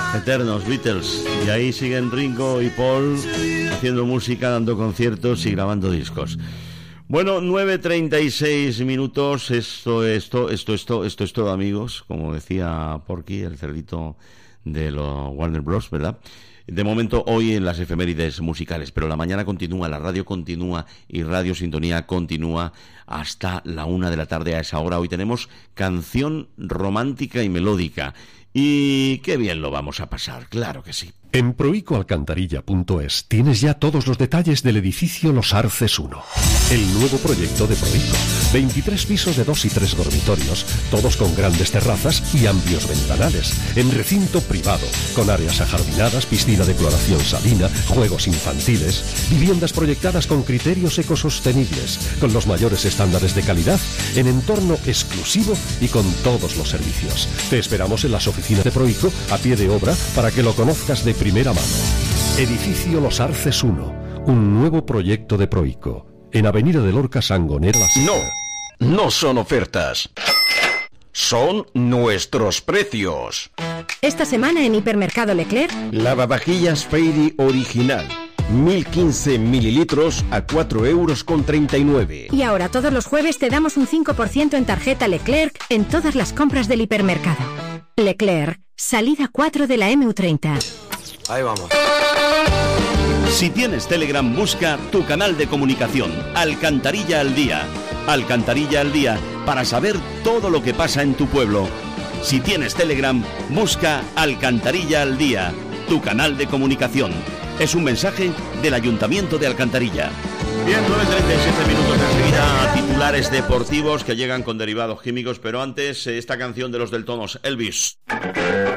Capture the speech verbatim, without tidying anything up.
Eternos Beatles. Y ahí siguen Ringo y Paul haciendo música, dando conciertos y grabando discos. Bueno, nueve treinta y seis minutos. Esto, esto, esto, esto, esto es todo, amigos. Como decía Porky, el cerdito de los Warner Bros., ¿verdad? De momento, hoy en las efemérides musicales, pero la mañana continúa, la radio continúa y Radio Sintonía continúa hasta la una de la tarde a esa hora. Hoy tenemos canción romántica y melódica. Y qué bien lo vamos a pasar, claro que sí. En proico alcantarilla punto es tienes ya todos los detalles del edificio Los Arces uno, el nuevo proyecto de Proico. veintitrés pisos de dos y tres dormitorios, todos con grandes terrazas y amplios ventanales, en recinto privado, con áreas ajardinadas, piscina de cloración salina, juegos infantiles, viviendas proyectadas con criterios ecosostenibles, con los mayores estándares de calidad, en entorno exclusivo y con todos los servicios. Te esperamos en las oficinas de Proico, a pie de obra, para que lo conozcas de primera mano. Edificio Los Arces uno, un nuevo proyecto de Proico, en Avenida de Lorca, Sangonera. No, no son ofertas. Son nuestros precios. Esta semana en Hipermercado Leclerc, lavavajillas Fairy original, mil quince mililitros a cuatro euros con treinta y nueve. Y ahora todos los jueves te damos un cinco por ciento en tarjeta Leclerc en todas las compras del hipermercado. Leclerc, salida cuatro de la eme u treinta. Ahí vamos. Si tienes Telegram, busca tu canal de comunicación, Alcantarilla al Día. Alcantarilla al Día, para saber todo lo que pasa en tu pueblo. Si tienes Telegram, busca Alcantarilla al Día, tu canal de comunicación. Es un mensaje del Ayuntamiento de Alcantarilla. Bien, nueve treinta y siete minutos, enseguida titulares deportivos que llegan con derivados químicos, pero antes esta canción de los Deltonos, Elvis.